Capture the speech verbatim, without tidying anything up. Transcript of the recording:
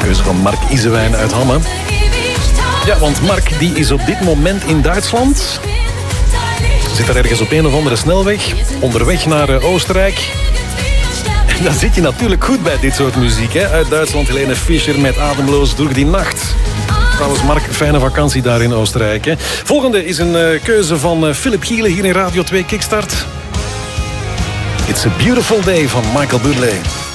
keuze van Mark Isewijn uit Hamme. Ja, want Mark die is op dit moment in Duitsland. Zit daar ergens op een of andere snelweg. Onderweg naar uh, Oostenrijk. En dan zit je natuurlijk goed bij dit soort muziek. Hè? Uit Duitsland Helene Fischer met Ademloos door die nacht. Trouwens, Mark, fijne vakantie daar in Oostenrijk. Hè? Volgende is een uh, keuze van uh, Philip Gielen hier in Radio twee Kickstart. It's a Beautiful Day van Michael Bublé.